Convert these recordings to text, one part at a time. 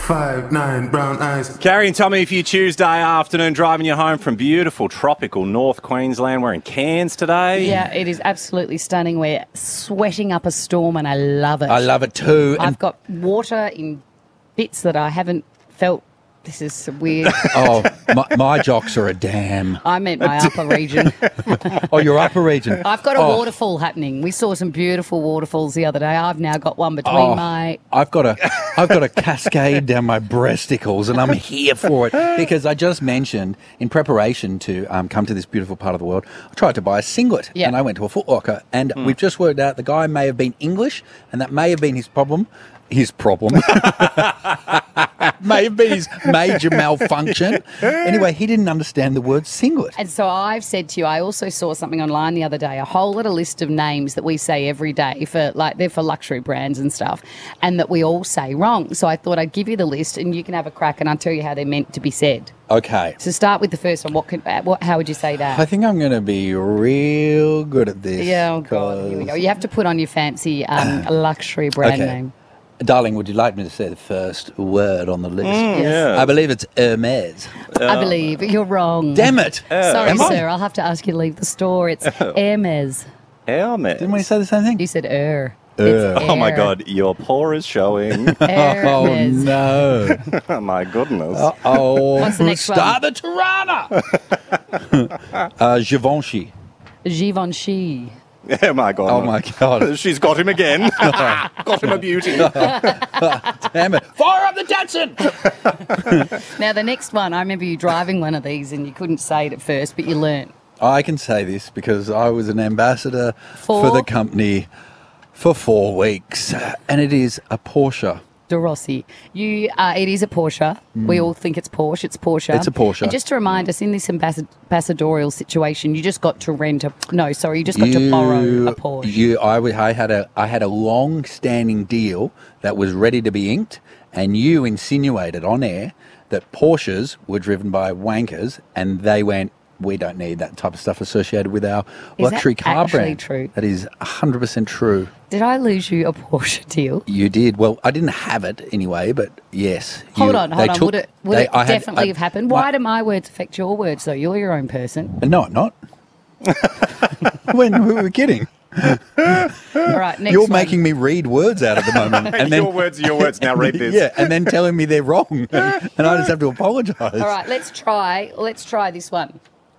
5'9", brown eyes. Carrie and Tommy, for you Tuesday afternoon, driving you home from beautiful tropical North Queensland. We're in Cairns today. Yeah, it is absolutely stunning. We're sweating up a storm and I love it. I love it too. I've got water in bits that I haven't felt. This is so weird. Oh, my jocks are a dam. I meant my upper region. Oh, your upper region. I've got a waterfall happening. We saw some beautiful waterfalls the other day. I've now got one between my... I've got a cascade down my breasticles, and I'm here for it because I just mentioned in preparation to come to this beautiful part of the world, I tried to buy a singlet, and I went to a Foot Locker, and we've just worked out the guy may have been English, and that may have been his problem. May have been his major malfunction. Anyway, he didn't understand the word singlet. And so I've said to you, I also saw something online the other day, a whole little list of names that we say every day for, like, they're for luxury brands and stuff, and that we all say wrong. So I thought I'd give you the list and you can have a crack and I'll tell you how they're meant to be said. Okay. So start with the first one. How would you say that? I think I'm going to be real good at this. Yeah, oh God, here we go. You have to put on your fancy luxury brand name. Darling, would you like me to say the first word on the list? Yes. I believe it's Hermes. I believe you're wrong. Damn it. Sorry, sir. I'll have to ask you to leave the store. It's Hermes. Hermes. Didn't we say the same thing? You said Oh, my God. Your paw is showing. Oh, no. Oh, my goodness. Uh-oh. What's the next one? Start the Tirana. Givenchy. Givenchy. Oh, my God. Oh, my God. She's got him again. Got him a beauty. Damn it. Fire up the Datsun. Now, the next one, I remember you driving one of these and you couldn't say it at first, but you learnt. I can say this because I was an ambassador for the company for 4 weeks, and it is a Porsche. De Rossi. It is a Porsche. We all think it's Porsche. It's Porsche. It's a Porsche. And just to remind us, in this ambassadorial situation, you just got to you just got to borrow a Porsche. I had a long-standing deal that was ready to be inked, and you insinuated on air that Porsches were driven by wankers, and they went, we don't need that type of stuff associated with our luxury car brand. True? That is 100% true. Did I lose you a Porsche deal? You did. Well, I didn't have it anyway, but yes. Hold on. Would it definitely have happened? Why do my words affect your words, though? You're your own person. No, I'm not. When we were kidding. All right, next You're one. making me read words out at the moment. And then, your words are your words. Now read this. Yeah, and then telling me they're wrong. And I just have to apologise. All right, let's try this one.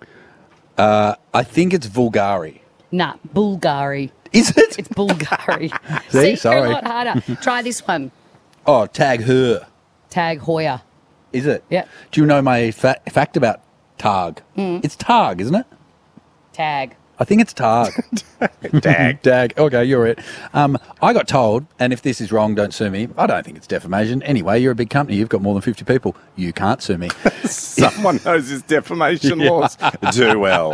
I think it's Vulgari. Nah, Bulgari. Is it? It's Bulgari. See, sorry. You're a lot harder. Try this one. Oh, Tag Heuer. Tag Heuer. Is it? Yeah. Do you know my fact about Tag? It's Tag, isn't it? Tag. I think it's Tag. Tag. Okay, you're it. I got told, and if this is wrong, don't sue me. I don't think it's defamation. Anyway, you're a big company. You've got more than 50 people. You can't sue me. Someone knows his defamation laws. Do well.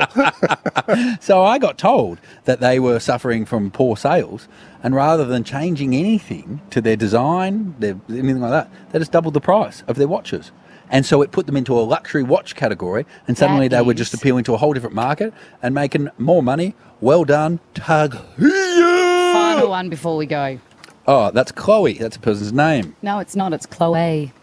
So I got told that they were suffering from poor sales, and rather than changing anything to their design, anything like that, they just doubled the price of their watches. And so it put them into a luxury watch category, and suddenly they were just appealing to a whole different market and making more money. Well done, Tag Heuer. Final one before we go. Oh, that's Chloe. That's a person's name. No, it's not. It's Chloe.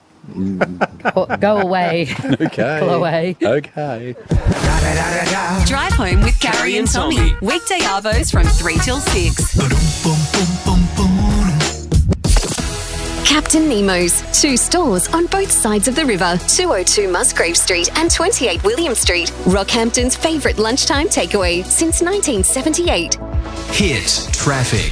Go away. Okay. Chloe. Okay. Drive home with Carrie and Tommy. Weekday arvos from 3 till 6. Captain Nemo's. 2 stores on both sides of the river. 202 Musgrave Street and 28 William Street. Rockhampton's favourite lunchtime takeaway since 1978. Hit traffic.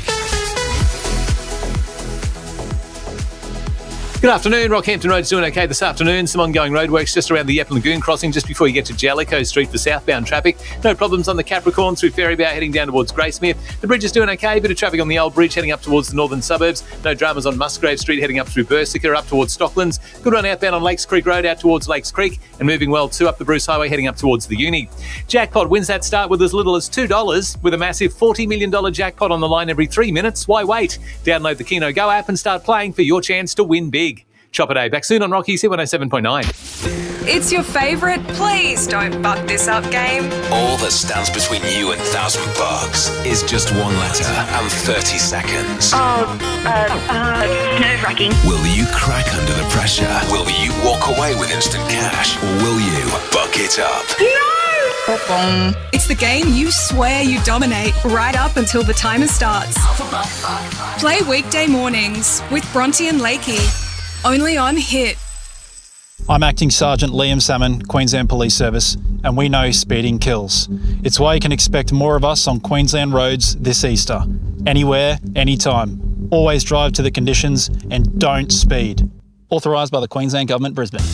Good afternoon. Rockhampton Road's doing okay this afternoon. Some ongoing roadworks just around the Yep Lagoon crossing just before you get to Jellicoe Street for southbound traffic. No problems on the Capricorn through Ferrybout heading down towards Graysmere. The bridge is doing okay. Bit of traffic on the old bridge heading up towards the northern suburbs. No dramas on Musgrave Street heading up through Bersica up towards Stocklands. Good run outbound on Lakes Creek Road out towards Lakes Creek, and moving well too up the Bruce Highway heading up towards the uni. Jackpot wins that start with as little as $2 with a massive $40 million jackpot on the line every 3 minutes. Why wait? Download the Keno Go app and start playing for your chance to win big. Chopper Day. Back soon on Rocky's Hit 107.9. It's your favourite Please Don't Buck This Up game. All that stands between you and $1,000 is just one letter and 30 seconds. nerve-wracking. Will you crack under the pressure. Will you walk away with instant cash, or will you buck it up? It's the game you swear you dominate right up until the timer starts. Play weekday mornings with Bronte and Lakey. Only on Hit. I'm Acting Sergeant Liam Salmon, Queensland Police Service, and we know speeding kills. It's why you can expect more of us on Queensland roads this Easter. Anywhere, anytime. Always drive to the conditions and don't speed. Authorised by the Queensland Government, Brisbane.